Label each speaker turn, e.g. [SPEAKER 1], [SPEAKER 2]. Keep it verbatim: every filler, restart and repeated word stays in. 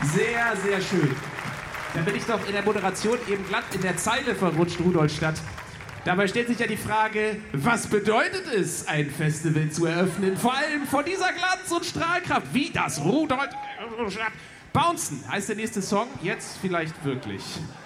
[SPEAKER 1] Sehr, sehr schön. Da bin ich doch in der Moderation eben glatt in der Zeile verrutscht, Rudolstadt. Dabei stellt sich ja die Frage, was bedeutet es, ein Festival zu eröffnen? Vor allem vor dieser Glanz und Strahlkraft, wie das Rudolstadt. Bouncen heißt der nächste Song, jetzt vielleicht wirklich.